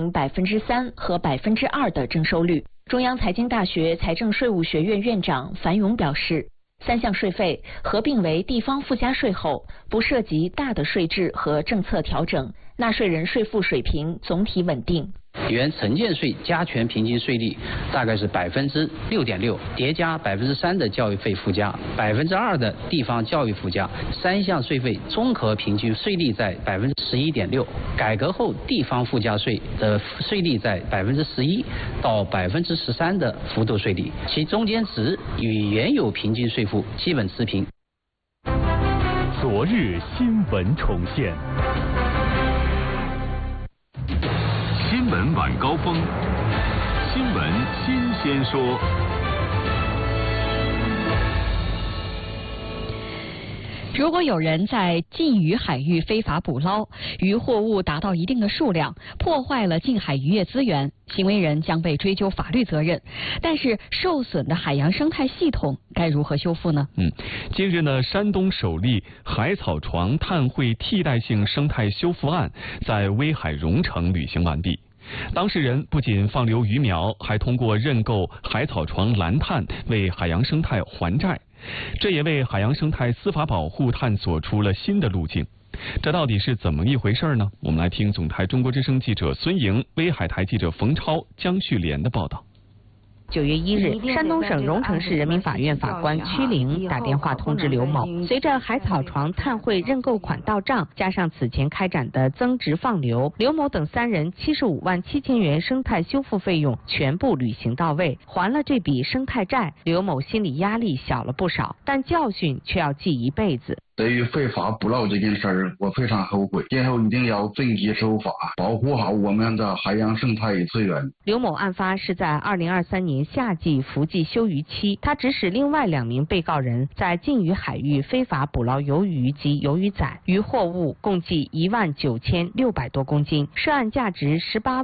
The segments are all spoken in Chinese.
平3%和2%的征收率。中央财经大学财政税务学院院长樊勇表示，3项税费合并为地方附加税后，不涉及大的税制和政策调整，纳税人税负水平总体稳定。 原城建税加权平均税率大概是6.6%，叠加3%的教育费附加，2%的地方教育附加，3项税费综合平均税率在11.6%。改革后地方附加税的税率在11%到13%的幅度税率，其中间值与原有平均税负基本持平。 昨日新闻重现。新闻晚高峰，新闻新鲜说。 如果有人在禁渔海域非法捕捞，渔获物达到一定的数量，破坏了近海渔业资源，行为人将被追究法律责任。但是受损的海洋生态系统该如何修复呢？ 近日呢，山东首例海草床碳汇替代性生态修复案在威海荣成履行完毕。当事人不仅放流鱼苗，还通过认购海草床蓝碳为海洋生态还债，这也为海洋生态司法保护探索出了新的路径。这到底是怎么一回事呢？我们来听总台中国之声记者孙莹、威海台记者冯超、江旭莲的报道。 9月1日，山东省荣成市人民法院法官曲玲打电话通知刘某，随着海草床碳汇认购款到账，加上此前开展的增值放流，刘某等3人75万7千元生态修复费用全部履行到位，还了这笔生态债。刘某心理压力小了不少，但教训却要记一辈子。 对于非法捕捞这件事儿，我非常后悔，今后一定要遵纪守法，保护好我们的海洋生态资源。 刘某案发是在2023年夏季伏季休渔期，他指使另外2名被告人在禁渔海域非法捕捞鱿鱼及鱿鱼仔，渔获物共计19600多公斤，涉案价值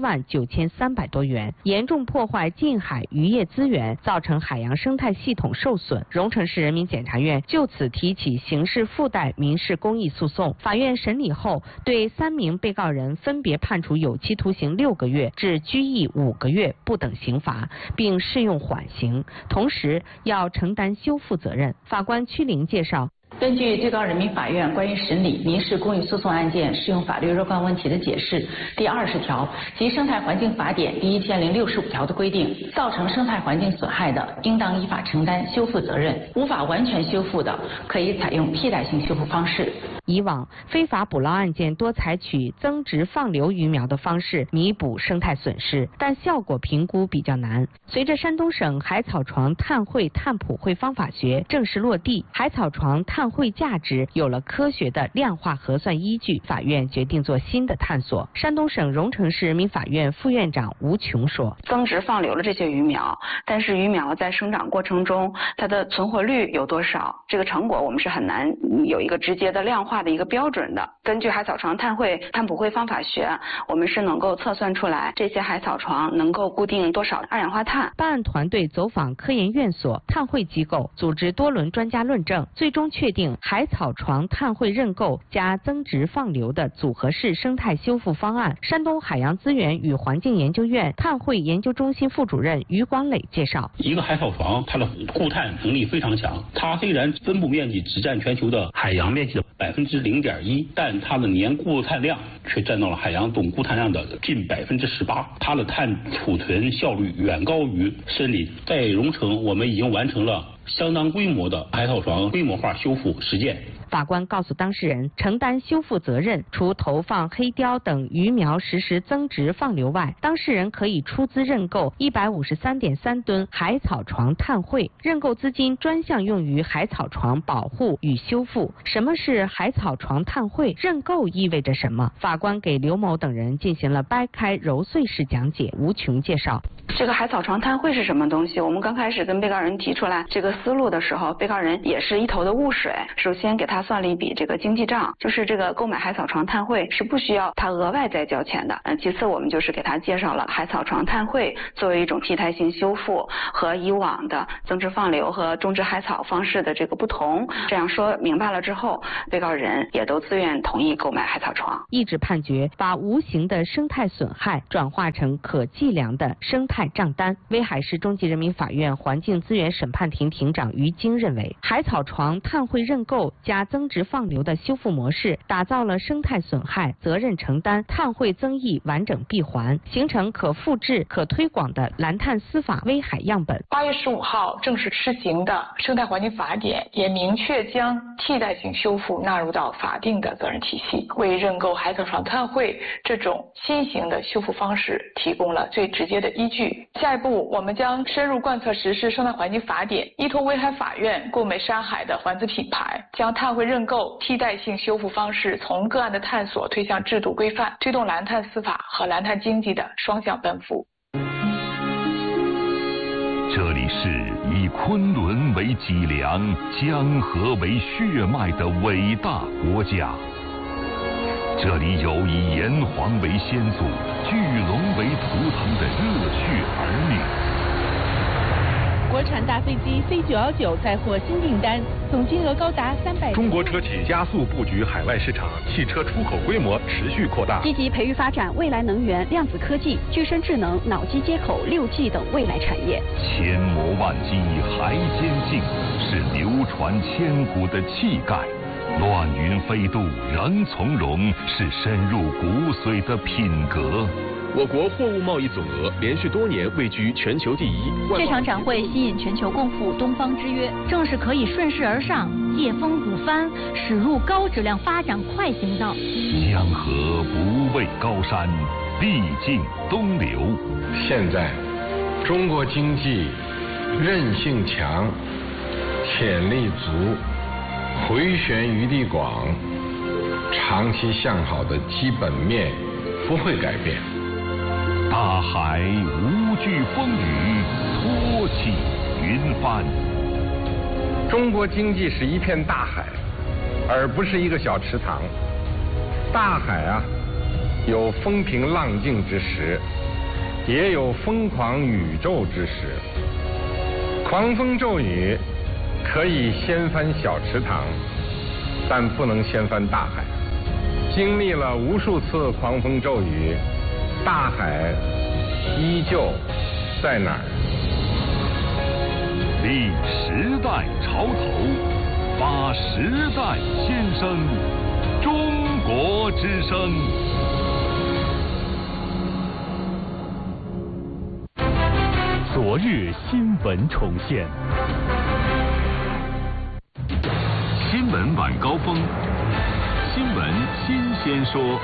189300多元，严重破坏近海渔业资源，造成海洋生态系统受损。荣成市人民检察院就此提起刑事附带民事公益诉讼，法院审理后对3名被告人分别判处有期徒刑6个月至拘役5个月不等刑罚，并适用缓刑，同时要承担修复责任。法官曲玲介绍， 根据最高人民法院关于审理民事公益诉讼案件适用法律若干问题的解释第20条及《生态环境法典》第1065条的规定，造成生态环境损害的，应当依法承担修复责任；无法完全修复的，可以采用替代性修复方式。 以往非法捕捞案件多采取增值放流鱼苗的方式弥补生态损失，但效果评估比较难。随着山东省海草床碳汇碳普惠方法学正式落地，海草床碳汇价值有了科学的量化核算依据，法院决定做新的探索。山东省荣成市人民法院副院长吴琼说， 增值放流了这些鱼苗，但是鱼苗在生长过程中它的存活率有多少，这个成果我们是很难有一个直接的量化的一个标准的。根据海草床碳汇碳普惠方法学，我们是能够测算出来这些海草床能够固定多少二氧化碳。 办案团队走访科研院所、碳汇机构，组织多轮专家论证，最终确定海草床碳汇认购加增值放流的组合式生态修复方案。山东海洋资源与环境研究院碳汇研究中心副主任于广磊介绍， 一个海草床它的固碳能力非常强，它虽然分布面积只占全球的海洋面积的0.1%，但它的年固碳量却占到了海洋总固碳量的近18%，它的碳储存效率远高于森林。在荣成，我们已经完成了相当规模的海草床规模化修复实践。 法官告诉当事人，承担修复责任，除投放黑鲷等鱼苗实施增值放流外，当事人可以出资认购153.3吨海草床碳汇，认购资金专项用于海草床保护与修复。什么是海草床碳汇？认购意味着什么？法官给刘某等人进行了掰开揉碎式讲解。吴琼介绍， 这个海草床碳汇是什么东西？我们刚开始跟被告人提出来这个思路的时候，被告人也是一头的雾水。首先给他算了一笔这个经济账，就是这个购买海草床碳汇是不需要他额外再交钱的。其次我们就是给他介绍了海草床碳汇作为一种替代性修复和以往的增殖放流和种植海草方式的这个不同，这样说明白了之后，被告人也都自愿同意购买海草床。 一纸判决把无形的生态损害转化成可计量的生态账单。威海市中级人民法院环境资源审判庭庭长于京认为，海草床碳汇认购加增殖放流的修复模式，打造了生态损害责任承担、碳汇增益完整闭环，形成可复制、可推广的蓝碳司法威海样本。 8月15号正式施行的生态环境法典也明确将替代性修复纳入到法定的责任体系，为认购海草床碳汇这种新型的修复方式提供了最直接的依据。下一步，我们将深入贯彻实施生态环境法典，依托威海法院购美山海的环资品牌，将碳汇认购替代性修复方式从个案的探索推向制度规范，推动蓝碳司法和蓝碳经济的双向奔赴。 这里是以昆仑为脊梁、江河为血脉的伟大国家。这里有以炎黄为先祖、巨龙为图腾的热血儿女。 国产大飞机 C919 再获新订单，总金额高达300。 中国车企加速布局海外市场，汽车出口规模持续扩大。 积极培育发展未来能源、量子科技、具身智能、脑机接口、6G 等未来产业。 千磨万击还坚劲，是流传千古的气概。乱云飞渡仍从容，是深入骨髓的品格。 我国货物贸易总额连续多年位居全球第一。 这场展会吸引全球共赴东方之约，正是可以顺势而上，借风鼓帆，驶入高质量发展快行道。 江河不畏高山，必尽东流。 现在，中国经济韧性强，潜力足，回旋余地广，长期向好的基本面不会改变。 大海无惧风雨，托起云帆。 中国经济是一片大海，而不是一个小池塘。大海啊，有风平浪静之时，也有疯狂宇宙之时。狂风骤雨可以掀翻小池塘，但不能掀翻大海。经历了无数次狂风骤雨，大海依旧在哪儿？ 立时代潮头，发时代先声，中国之声。 昨日新闻重现， 新闻晚高峰，新闻新鲜说。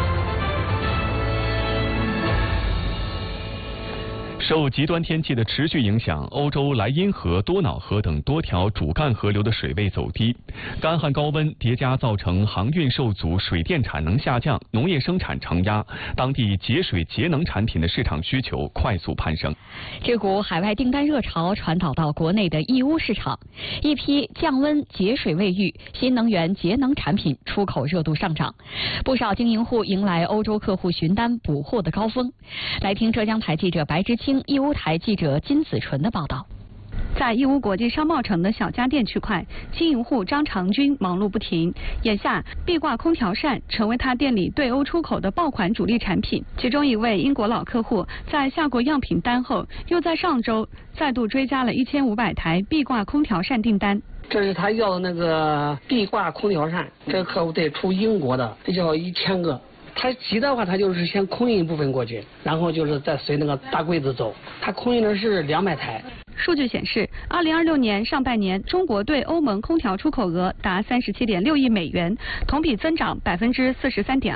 受极端天气的持续影响，欧洲莱茵河、多瑙河等多条主干河流的水位走低，干旱高温叠加造成航运受阻、水电产能下降、农业生产承压，当地节水节能产品的市场需求快速攀升。 这股海外订单热潮传导到国内的义乌市场，一批降温节水卫浴、新能源节能产品出口热度上涨，不少经营户迎来欧洲客户询单补货的高峰。来听浙江台记者白之清、义乌台记者金子纯的报道。 在义乌国际商贸城的小家电区块，经营户张长军忙碌不停。眼下，壁挂空调扇成为他店里对欧出口的爆款主力产品。其中一位英国老客户在下过样品单后，又在上周再度追加了1500台壁挂空调扇订单。 这是他要的那个壁挂空调扇，这个客户得出英国的，得要1000个。他急的话，他就是先空运一部分过去，然后就是再随那个大柜子走。他空运的是200台。 数据显示，2026年上半年，中国对欧盟空调出口额达37.6亿美元，同比增长43.2%。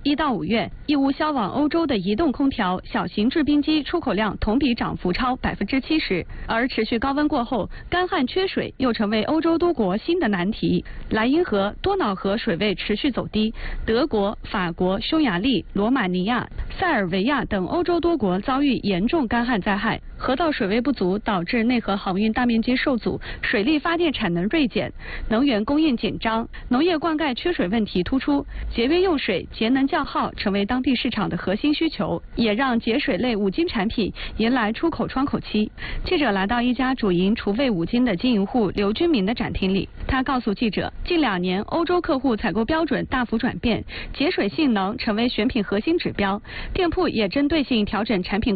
1到5月，义乌销往欧洲的移动空调、小型制冰机出口量同比涨幅超70%。而持续高温过后，干旱缺水又成为欧洲多国新的难题。莱茵河、多瑙河水位持续走低，德国、法国、匈牙利、罗马尼亚、塞尔维亚等欧洲多国遭遇严重干旱灾害。河道水位不足导致内河航运大面积受阻，水力发电产能锐减，能源供应紧张，农业灌溉缺水问题突出，节约用水、节能降耗成为当地市场的核心需求，也让节水类五金产品迎来出口窗口期。记者来到一家主营厨卫五金的经营户刘军民的展厅里，他告诉记者，近2年欧洲客户采购标准大幅转变，节水性能成为选品核心指标，店铺也针对性调整产品